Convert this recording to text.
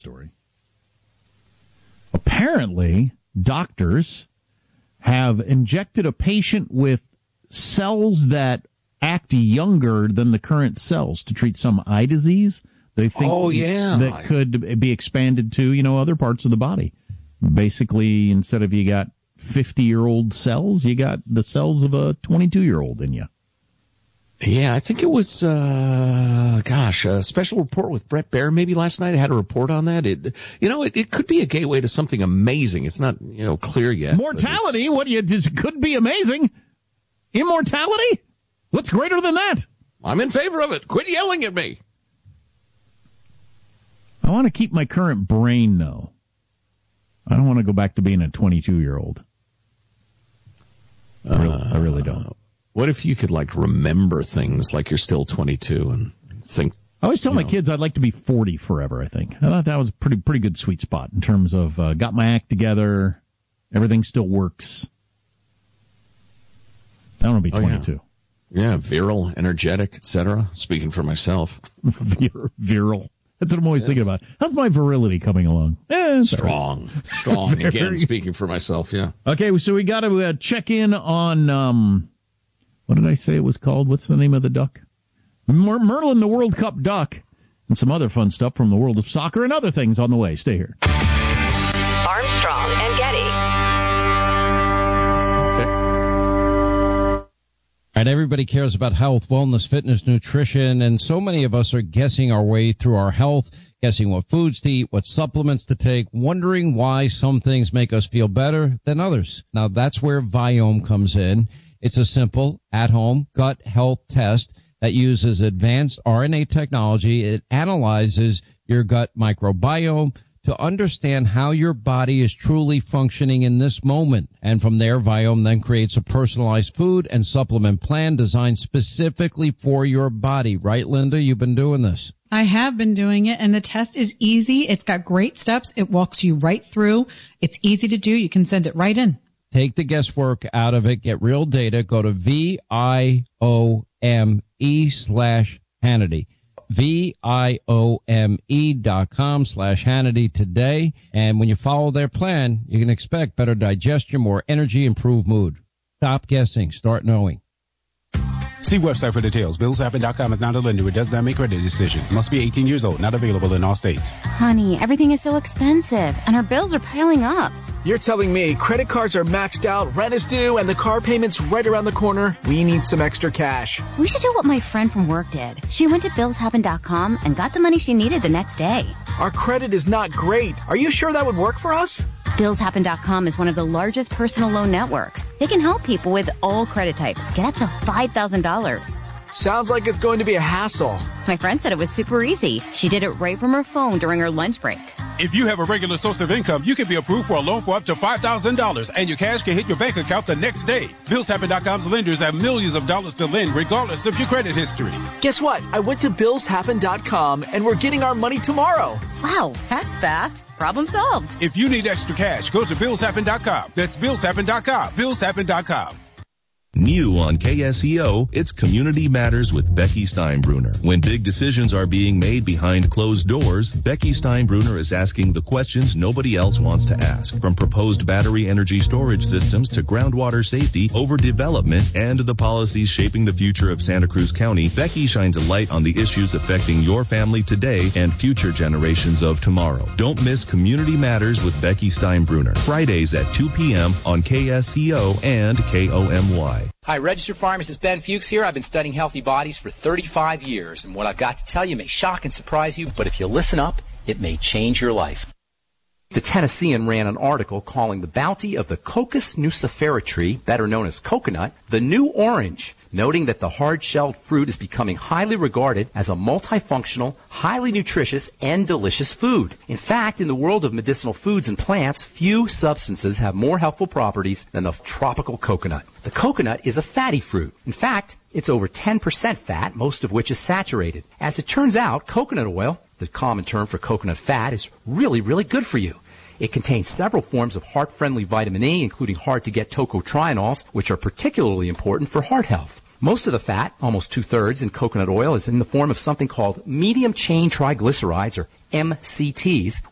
story. Apparently, doctors have injected a patient with cells that act younger than the current cells to treat some eye disease. They think that could be expanded to, other parts of the body. Basically, instead of you got 50-year-old cells, you got the cells of a 22-year-old in you. Yeah, I think it was, a special report with Brett Baer maybe last night. I had a report on that. It could be a gateway to something amazing. It's not, clear yet. Mortality? Could be amazing. Immortality? What's greater than that? I'm in favor of it. Quit yelling at me. I want to keep my current brain, though. I don't want to go back to being a 22-year-old. I really don't. What if you could, remember things like you're still 22 and think... I always tell my kids I'd like to be 40 forever, I think. I thought that was a pretty good sweet spot in terms of got my act together, everything still works. I don't want to be 22. Yeah, virile, energetic, etc. Speaking for myself. Virile. That's what I'm always thinking about. How's my virility coming along? Strong. Again, speaking for myself, yeah. Okay, so we got to check in on, what did I say it was called? What's the name of the duck? Merlin the World Cup duck. And some other fun stuff from the world of soccer and other things on the way. Stay here. Armstrong and Getty. Right, everybody cares about health, wellness, fitness, nutrition, and so many of us are guessing our way through our health, guessing what foods to eat, what supplements to take, wondering why some things make us feel better than others. Now, that's where Viome comes in. It's a simple, at-home gut health test that uses advanced RNA technology. It analyzes your gut microbiome to understand how your body is truly functioning in this moment. And from there, Viome then creates a personalized food and supplement plan designed specifically for your body. Right, Linda? You've been doing this. I have been doing it, and the test is easy. It's got great steps. It walks you right through. It's easy to do. You can send it right in. Take the guesswork out of it. Get real data. Go to VIOME/Hannity. VIOME.com/Hannity today. And when you follow their plan, you can expect better digestion, more energy, improved mood. Stop guessing. Start knowing. See website for details. BillsHappen.com is not a lender. It does not make credit decisions. Must be 18 years old. Not available in all states. Honey, everything is so expensive, and our bills are piling up. You're telling me credit cards are maxed out, rent is due, and the car payment's right around the corner? We need some extra cash. We should do what my friend from work did. She went to BillsHappen.com and got the money she needed the next day. Our credit is not great. Are you sure that would work for us? BillsHappen.com is one of the largest personal loan networks. They can help people with all credit types get up to $5,000. Sounds like it's going to be a hassle. My friend said it was super easy. She did it right from her phone during her lunch break. If you have a regular source of income, you can be approved for a loan for up to $5,000, and your cash can hit your bank account the next day. BillsHappen.com's lenders have millions of dollars to lend, regardless of your credit history. Guess what? I went to BillsHappen.com, and we're getting our money tomorrow. Wow, that's fast. Problem solved. If you need extra cash, go to BillsHappen.com. That's BillsHappen.com. BillsHappen.com. New on KSEO, it's Community Matters with Becky Steinbruner. When big decisions are being made behind closed doors, Becky Steinbruner is asking the questions nobody else wants to ask. From proposed battery energy storage systems to groundwater safety, overdevelopment, and the policies shaping the future of Santa Cruz County, Becky shines a light on the issues affecting your family today and future generations of tomorrow. Don't miss Community Matters with Becky Steinbruner, Fridays at 2 p.m. on KSEO and KOMY. Hi, registered pharmacist Ben Fuchs here. I've been studying healthy bodies for 35 years, and what I've got to tell you may shock and surprise you, but if you listen up, it may change your life. The Tennessean ran an article calling the bounty of the Cocos nucifera tree, better known as coconut, the new orange, noting that the hard-shelled fruit is becoming highly regarded as a multifunctional, highly nutritious, and delicious food. In fact, in the world of medicinal foods and plants, few substances have more healthful properties than the tropical coconut. The coconut is a fatty fruit. In fact, it's over 10% fat, most of which is saturated. As it turns out, coconut oil, the common term for coconut fat, is really, really good for you. It contains several forms of heart-friendly vitamin E, including hard-to-get tocotrienols, which are particularly important for heart health. Most of the fat, almost two-thirds, in coconut oil is in the form of something called medium-chain triglycerides, or MCTs,